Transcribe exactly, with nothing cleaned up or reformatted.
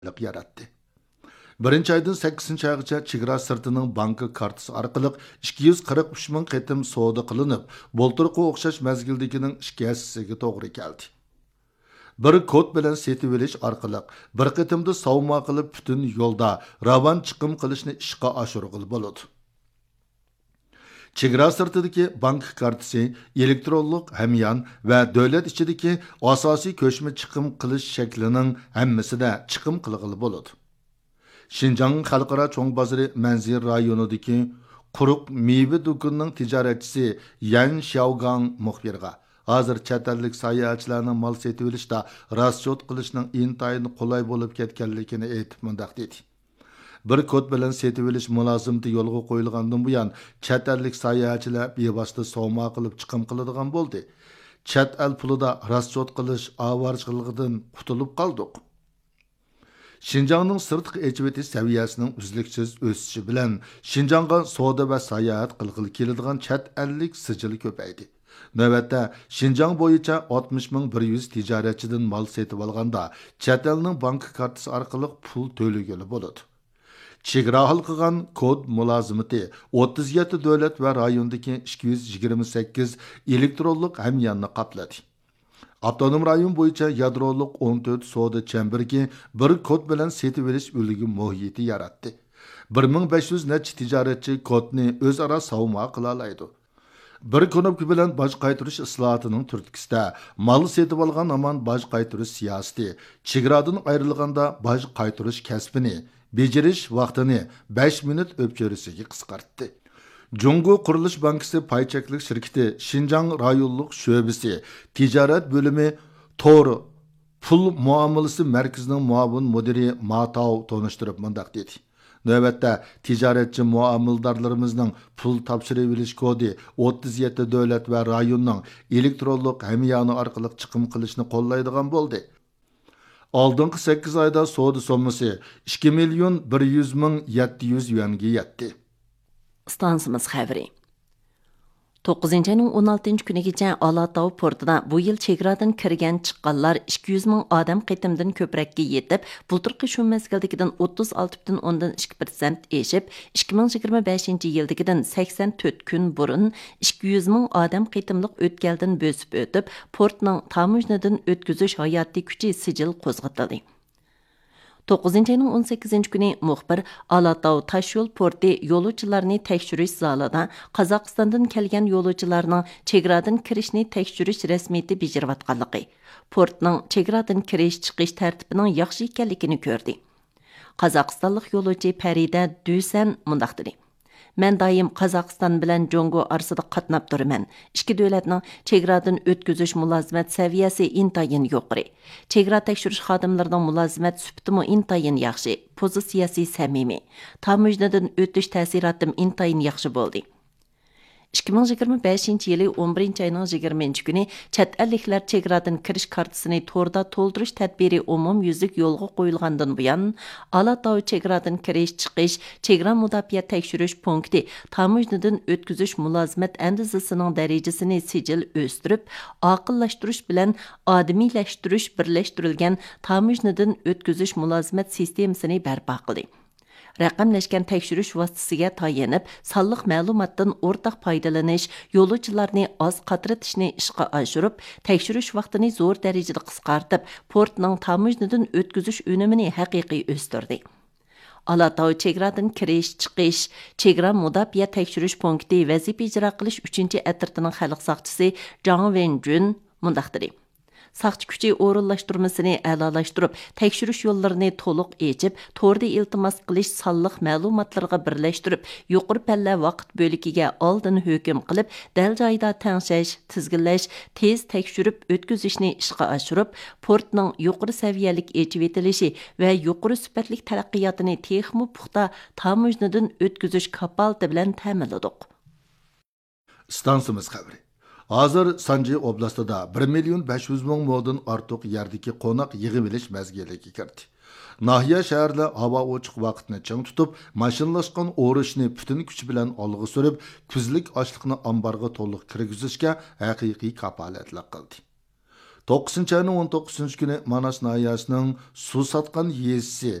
yaratdi. Birinchi aydan sakkizinchi oygacha chegara sirtining banka kartasi orqali ikki yuz qirq uch ming qitim savdo qilinib, bo'ltirqi o'xshash mazgildikining ikki hissasiga to'g'ri keldi. Bir kod bilan setib olish orqali bir qitimda savdo qilib butun yo'lda ravon chiqim qilishni ishga oshirg'il bo'ladi. Chegara sirtidagi bank kartasi elektronlik hamyon va davlat ichidagi asosiy ko'chma chiqim qilish shaklining hammasida chiqim qilg'ili bo'ladi. Şinjan Xalqaro cho'ng bozori Manzir rayonidagi quruq meva do'konining tijoratchisi Yan Xiaogang muxbirga hozir chet ellik sayohatchilarning mal setib olishda raschot qilishning intayin qulay bo'lib ketganligini aytib mundaq dedi. Bir kod bilan setib olish mulozimati yo'lga qo'yilgandan buyon chet ellik sayohatchilar bevosita savdo qilib chiqim qiladigan bo'ldi. Chet el pulida raschot qilish avarchilig'idan qutulib qoldik. Şinjanның sırtqı echveti saviyasining uzluksiz o'sishi bilan Şinjanga savdo va sayohat qilg'ili keladigan chet ellik sijil ko'paydi. Navbatda Şinjang bo'yicha oltmish ming bir yuz tijoratchidan mal setib olganda chet elning bank kartasi orqali pul to'lagani bo'ladi. Chegara hal qilgan kod mulozimati o'ttiz yetti davlat va rayondagi ikki yuz yigirma sakkiz elektronlik hamyonni qopladi. Avtonom rayon bo'yicha yadroliq o'n to'rt savdo chembirgi bir kod bilan setib olish o'ligi muhiti yaratdi. bir ming besh yuz necha tijoratchi kodni o'zaro savdo qila oladi. Bir knopka bilan boj qaytarish islohotining turtkisida mal setib olgan aman boj qaytarish siyosati, chegaradan ayrilganda boj qaytarish kasbini, bejirish vaqtini besh minut o'pchirisiga qisqartdi. Jungo Qurilish Bankisi pay cheklik shirkati Şinjan rayonluq sho'basi tijorat bo'limi Tor pul muomalasi markazining muavin mudiri Matao tonishtirib mundaq dedi. Navbatda tijoratchi muomildorlarimizning pul topshirib olish kodi o'ttiz yetti davlat va rayonning elektronlik hamyoni orqali chiqim qilishni qo'llaydigan bo'ldi. Oldingi sakkiz oyda savdo summasi ikki million bir yuz ming yetti yuz yuanga yetdi. Stansımız xəbri. to'qqizinchi ayning o'n oltinchi kunigacha Alatau portida bu yil chegaradan kirgan chiqqanlar ikki yuz ming odam qitimdan ko'prakka yetib, bulturqi shu mezgildagidan o'ttiz olti butun o'ndan ikki persent eshib, ikki ming yigirma beshinchi yildagidan sakson to'rt kun burun ikki yuz ming odam qitimliq o'tkaldan bo'sib o'tib, portning tamojnadan o'tkazish hayotiy kuchi sijil qo'zg'atildi. to'qqizinchi ayning o'n sakkizinchi kuni muxbir Alatau Tashyo'l porti yo'lovchilarni tekshirish zalida Qozog'istondan kelgan yo'lovchilarning chegaradan kirishni tekshirish rasmiyati bajarayotganligi, portning chegaradan kirish chiqish tartibining yaxshi ekanligini ko'rdi. Qozog'istonlik yo'lovchi Farida Dusan mundaq dedi. Men doim Qozog'iston bilan Jongo orasida qatnab turaman. Ikki davlatning chegaradan o'tkazish mulozimat saviyasi intayin yuqori. Chegara tekshirish xodimlarining mulozimat sifati intayin yaxshi, pozitsiyasi samimiy. Tamojnadan o'tish ta'siratim intayin yaxshi bo'ldi. ikki ming yigirma beshinchi yili o'n birinchi ayning yigirmanchi kuni chet elliklar chegaradan kirish kartasini to'rda to'ldirish tadbiri umumyuzlik yo'lga qo'yilgandan buyon Alatau chegaradan kirish chiqish chegara mudofaa tekshirish punkti tamojnadan o'tkazish mulozimat andizasining darajasini sijil o'stirib, oqillashtirish bilan odamiylashtirish birlashtirilgan tamojnadan o'tkazish mulozimat sistemasini barpo qildi. Raqamlashgan tekshirish vositasiga tayanib, sonliq ma'lumotdan o'rtaq foydalanish, yo'lovchilarni oz qatratishni ishga oshirib, tekshirish vaqtini zo'r darajada qisqartib, portning tamojnadan o'tkazish unumini haqiqiy o'stirdi. Alatau chegaradan kirish, chiqish, chegara mudofaa tekshirish punkti vazifa ijro qilish uchinchi atirtining xalq soqchisi Zhang Wenjun mundaq dedi. Saqchi kuchi o'rinlashtirmasini a'lolashtirib, tekshirish yo'llarini to'liq echib, to'rda iltimos qilish sonliq ma'lumotlarga birlashtirib, yuqori palla vaqt bo'likiga oldin hukm qilib, dal joyda tangshash, tizginlash, tez tekshirib o'tkazishni ishga oshirib, portning yuqori saviyalik echib etilishi va yuqori sifatlik taraqqiyotini texmo puxta tamojnadan o'tkazish kapalati bilan ta'minladik. Stansimiz xabari. Hozir Sanji oblastida bir million besh yuz ming mo'dan ortiq yerdagi qo'noq yig'ib olish mazgiliga kirdi. Nahiya shaharda havo ochiq vaqtni chang tutib, mashinalashgan o'rishni butun kuch bilan olg'a surib, kuzlik ochliqni ambarga to'liq kirgizishga haqiqiy kapolatlik qildi. to'qqizinchi ayning o'n to'qqizinchi kuni Manas nahiyasining suv satqan yezisi